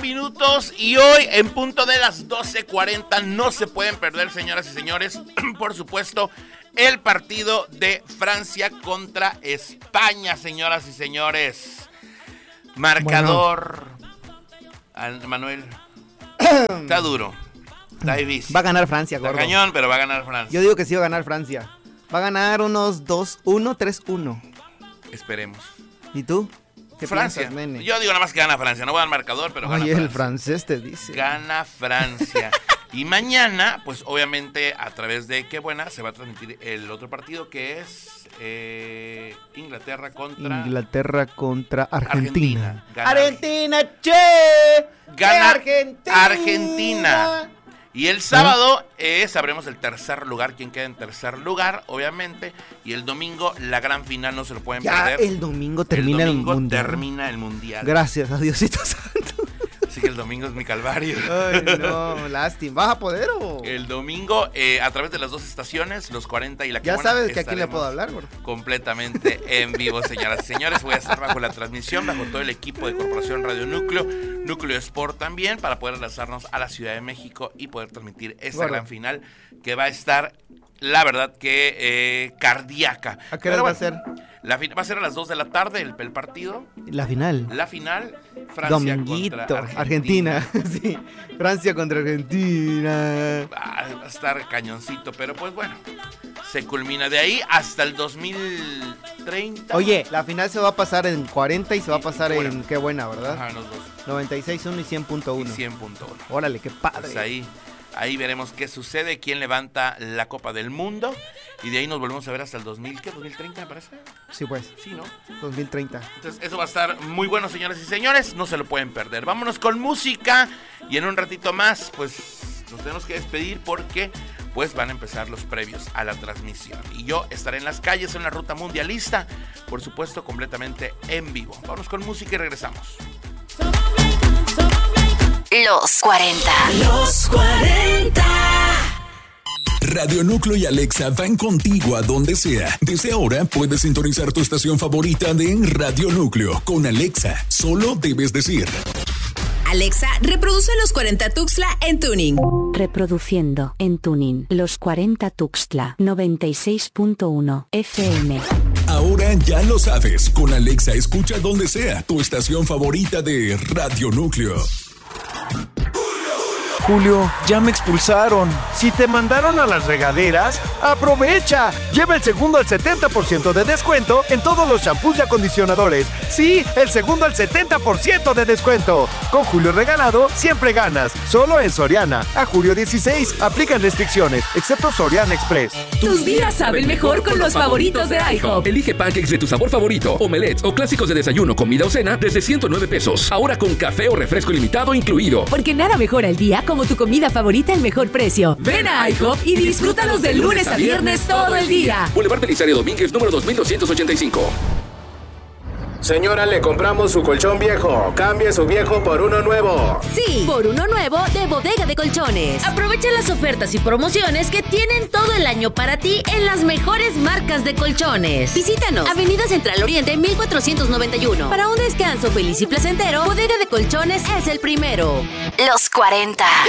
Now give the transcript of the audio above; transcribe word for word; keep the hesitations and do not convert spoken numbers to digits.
minutos y hoy en punto de las doce cuarenta no se pueden perder, señoras y señores, por supuesto, el partido de Francia contra España, señoras y señores. Marcador, bueno. Manuel, está duro, está difícil. Va a ganar Francia, gordo. Está cañón, pero va a ganar Francia. Yo digo que sí va a ganar Francia. Va a ganar unos dos uno, tres uno. Esperemos. ¿Y tú? ¿Qué Francia. piensas, nene? Yo digo nada más que gana Francia. No voy al marcador, pero gana Oye, Francia. el francés te dice. Gana Francia. Y mañana, pues obviamente a través de Qué Buena se va a transmitir el otro partido que es eh, Inglaterra contra Inglaterra contra Argentina. Argentina, gana, Argentina, che. Gana Argentina. Argentina. Y el sábado eh, sabremos el tercer lugar, quién queda en tercer lugar, obviamente. Y el domingo la gran final, no se lo pueden Ya perder. el domingo termina el, el domingo mundial. termina el mundial. Gracias a Diosito Santo. Así que el domingo es mi calvario. Ay, no, lástima. ¿Vas a poder o...? El domingo, eh, a través de las dos estaciones, los cuarenta y la Ya Quebuena, sabes que aquí le puedo hablar, bro. Completamente en vivo, señoras y señores. Voy a estar bajo la transmisión, bajo todo el equipo de Corporación Radio Núcleo, Núcleo Sport también, para poder lanzarnos a la Ciudad de México y poder transmitir esta bueno. gran final que va a estar, la verdad, que eh, cardíaca. ¿A qué hora Pero va bueno, a ser? La fin- va a ser a las dos de la tarde el, el partido. La final. La final, Francia Dominguito. contra Argentina. Argentina. Sí. Francia contra Argentina. Va a estar cañoncito, pero pues bueno, se culmina de ahí hasta el dos mil treinta. Oye, la final se va a pasar en cuarenta y se va a pasar Qué buena. en Qué Buena, ¿verdad? Ajá, los dos. noventa y seis punto uno y cien punto uno. Y cien punto uno. Órale, qué padre. Pues ahí, ahí veremos qué sucede, quién levanta la Copa del Mundo. Y de ahí nos volvemos a ver hasta el dos mil, ¿qué? ¿dos mil treinta me parece? Sí, pues. Sí, ¿no? dos mil treinta. Entonces eso va a estar muy bueno, señoras y señores. No se lo pueden perder. Vámonos con música. Y en un ratito más, pues nos tenemos que despedir porque pues van a empezar los previos a la transmisión. Y yo estaré en las calles en la ruta mundialista, por supuesto, completamente en vivo. Vámonos con música y regresamos. Los cuarenta. Los cuarenta. Radio Núcleo y Alexa van contigo a donde sea. Desde ahora puedes sintonizar tu estación favorita de Radio Núcleo. Con Alexa, solo debes decir: Alexa, reproduce Los cuarenta Tuxtla en tuning. Reproduciendo en tuning Los cuarenta Tuxtla noventa y seis punto uno F M. Ahora ya lo sabes. Con Alexa escucha donde sea tu estación favorita de Radio Núcleo. Julio, ya me expulsaron. Si te mandaron a las regaderas, ¡aprovecha! Lleva el segundo al setenta por ciento de descuento en todos los shampoos y acondicionadores. Sí, el segundo al setenta por ciento de descuento. Con Julio Regalado, siempre ganas. Solo en Soriana. A julio dieciséis, aplican restricciones, excepto Soriana Express. Tus días saben mejor con los favoritos de IHOP. Elige pancakes de tu sabor favorito, omelets o clásicos de desayuno, comida o cena desde ciento nueve pesos. Ahora con café o refresco ilimitado incluido. Porque nada mejora el día como tu comida favorita al mejor precio. Ven a IHOP y disfrútalos de lunes a viernes todo el día. Boulevard Belisario Domínguez, número dos mil doscientos ochenta y cinco. Señora, le compramos su colchón viejo. Cambie su viejo por uno nuevo. Sí, por uno nuevo de Bodega de Colchones. Aprovecha las ofertas y promociones que tienen todo el año para ti en las mejores marcas de colchones. Visítanos, Avenida Central Oriente mil cuatrocientos noventa y uno. Para un descanso feliz y placentero, Bodega de Colchones es el primero. Los cuarenta.